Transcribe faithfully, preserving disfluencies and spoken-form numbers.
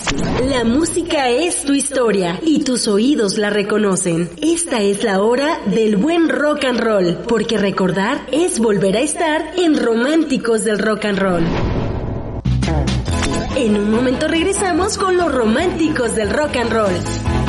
La música es tu historia y tus oídos la reconocen. Esta es la hora del buen rock and roll, porque recordar es volver a estar en Románticos del Rock and Roll. En un momento regresamos con los Románticos del Rock and Roll.